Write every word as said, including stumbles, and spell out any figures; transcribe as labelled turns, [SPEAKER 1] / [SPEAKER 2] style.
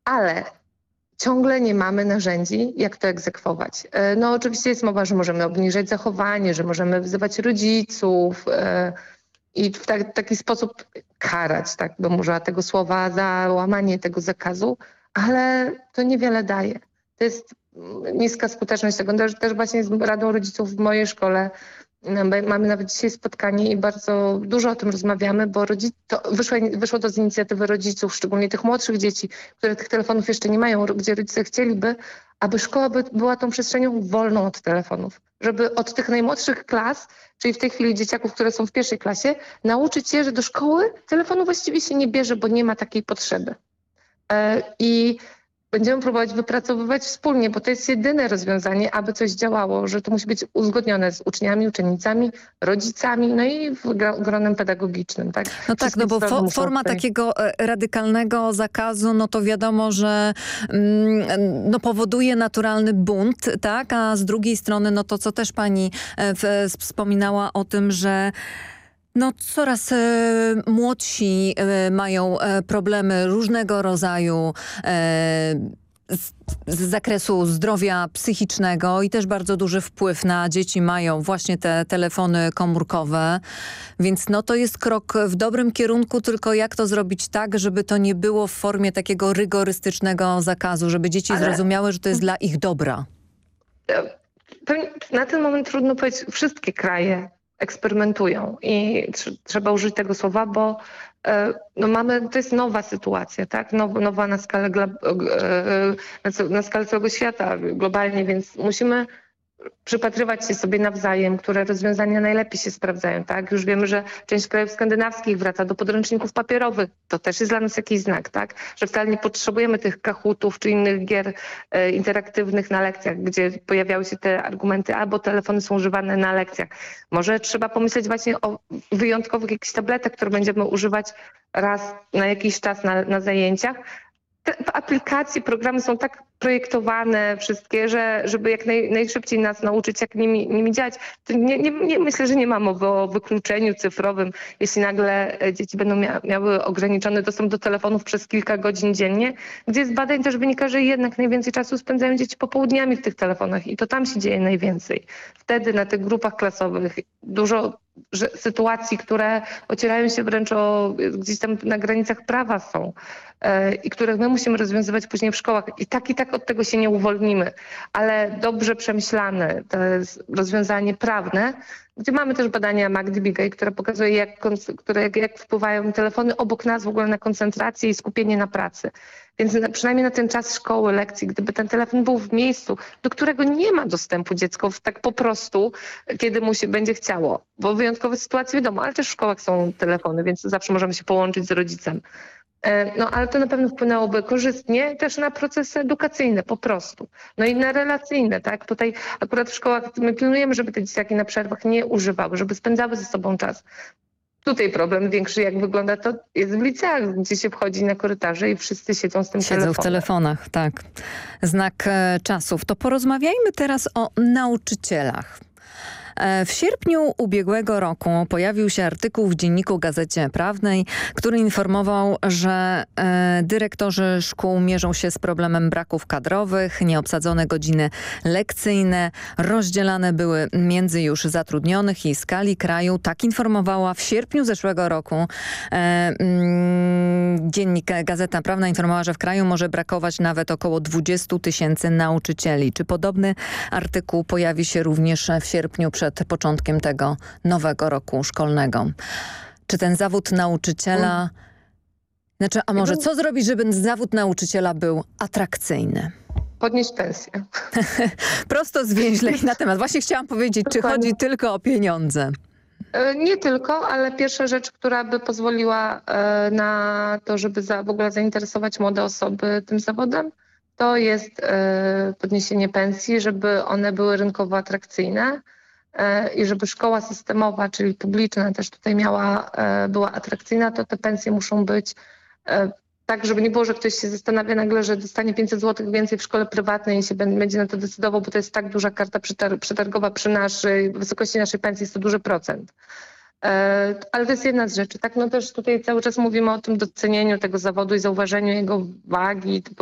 [SPEAKER 1] ale ciągle nie mamy narzędzi, jak to egzekwować. No oczywiście jest mowa, że możemy obniżać zachowanie, że możemy wzywać rodziców i w tak, taki sposób karać, tak bym użyła tego słowa, za łamanie tego zakazu, ale to niewiele daje. To jest niska skuteczność tego. Też, też właśnie z Radą Rodziców w mojej szkole mamy nawet dzisiaj spotkanie i bardzo dużo o tym rozmawiamy, bo rodzic, to wyszło, wyszło to z inicjatywy rodziców, szczególnie tych młodszych dzieci, które tych telefonów jeszcze nie mają, gdzie rodzice chcieliby, aby szkoła by, była tą przestrzenią wolną od telefonów. Żeby od tych najmłodszych klas, czyli w tej chwili dzieciaków, które są w pierwszej klasie, nauczyć je, że do szkoły telefonu właściwie się nie bierze, bo nie ma takiej potrzeby. I będziemy próbować wypracowywać wspólnie, bo to jest jedyne rozwiązanie, aby coś działało, że to musi być uzgodnione z uczniami, uczennicami, rodzicami, no i gronem pedagogicznym. Tak?
[SPEAKER 2] No tak, no bo fo forma tutaj... takiego radykalnego zakazu, no to wiadomo, że mm, no powoduje naturalny bunt, tak? A z drugiej strony, no to co też pani w, wspominała o tym, że no coraz e, młodsi e, mają e, problemy różnego rodzaju e, z, z zakresu zdrowia psychicznego i też bardzo duży wpływ na dzieci mają właśnie te telefony komórkowe. Więc no to jest krok w dobrym kierunku, tylko jak to zrobić tak, żeby to nie było w formie takiego rygorystycznego zakazu, żeby dzieci Ale... zrozumiały, że to jest dla ich dobra.
[SPEAKER 1] Na ten moment trudno powiedzieć, wszystkie kraje eksperymentują i tr trzeba użyć tego słowa, bo e, no mamy, to jest nowa sytuacja, tak? Now, nowa na skalę, e, na skalę całego świata globalnie, więc musimy przypatrywać się sobie nawzajem, które rozwiązania najlepiej się sprawdzają, tak? Już wiemy, że część krajów skandynawskich wraca do podręczników papierowych. To też jest dla nas jakiś znak, tak? Że wcale nie potrzebujemy tych kahutów czy innych gier e, interaktywnych na lekcjach, gdzie pojawiały się te argumenty, albo telefony są używane na lekcjach. Może trzeba pomyśleć właśnie o wyjątkowych jakichś tabletach, które będziemy używać raz na jakiś czas na, na zajęciach. Te aplikacje, programy są tak projektowane wszystkie, że żeby jak naj, najszybciej nas nauczyć, jak nimi, nimi działać. To nie, nie, nie, myślę, że nie ma mowy o wykluczeniu cyfrowym, jeśli nagle dzieci będą mia miały ograniczony dostęp do telefonów przez kilka godzin dziennie, gdzie z badań też wynika, że jednak najwięcej czasu spędzają dzieci popołudniami w tych telefonach i to tam się dzieje najwięcej. Wtedy na tych grupach klasowych dużo że sytuacji, które ocierają się wręcz o gdzieś tam na granicach prawa są e, i których my musimy rozwiązywać później w szkołach. I tak i tak od tego się nie uwolnimy, ale dobrze przemyślane to jest rozwiązanie prawne, gdzie mamy też badania Magdy Bigaj, które pokazuje, jak, które, jak, jak wpływają telefony obok nas w ogóle na koncentrację i skupienie na pracy. Więc na, przynajmniej na ten czas szkoły, lekcji, gdyby ten telefon był w miejscu, do którego nie ma dostępu dziecko tak po prostu, kiedy mu się będzie chciało. Bo wyjątkowe sytuacje wiadomo, ale też w szkołach są telefony, więc zawsze możemy się połączyć z rodzicem. No ale to na pewno wpłynęłoby korzystnie też na procesy edukacyjne po prostu. No i na relacyjne, tak? Tutaj akurat w szkołach my pilnujemy, żeby te dzieciaki na przerwach nie używały, żeby spędzały ze sobą czas. Tutaj problem większy, jak wygląda to, jest w liceach, gdzie się wchodzi na korytarze i wszyscy siedzą z tym
[SPEAKER 2] Siedzą
[SPEAKER 1] telefonem.
[SPEAKER 2] w telefonach, tak. Znak e, czasów. To porozmawiajmy teraz o nauczycielach. W sierpniu ubiegłego roku pojawił się artykuł w Dzienniku Gazecie Prawnej, który informował, że e, dyrektorzy szkół mierzą się z problemem braków kadrowych, nieobsadzone godziny lekcyjne, rozdzielane były między już zatrudnionych i skali kraju. Tak informowała w sierpniu zeszłego roku e, mm, Dziennik Gazeta Prawna informowała, że w kraju może brakować nawet około dwudziestu tysięcy nauczycieli. Czy podobny artykuł pojawi się również w sierpniu przed początkiem tego nowego roku szkolnego? Czy ten zawód nauczyciela... Znaczy, a może co zrobić, żeby zawód nauczyciela był atrakcyjny?
[SPEAKER 1] Podnieść pensję.
[SPEAKER 2] Prosto zwięźle na temat. Właśnie chciałam powiedzieć, czy chodzi tylko o pieniądze?
[SPEAKER 1] Nie tylko, ale pierwsza rzecz, która by pozwoliła na to, żeby za, w ogóle zainteresować młode osoby tym zawodem, to jest podniesienie pensji, żeby one były rynkowo atrakcyjne i żeby szkoła systemowa, czyli publiczna też tutaj miała, była atrakcyjna, to te pensje muszą być tak, żeby nie było, że ktoś się zastanawia nagle, że dostanie pięćset złotych więcej w szkole prywatnej i się będzie na to decydował, bo to jest tak duża karta przetargowa przy naszej wysokości naszej pensji, jest to duży procent. Ale to jest jedna z rzeczy. Tak, no też tutaj cały czas mówimy o tym docenieniu tego zawodu i zauważeniu jego wagi,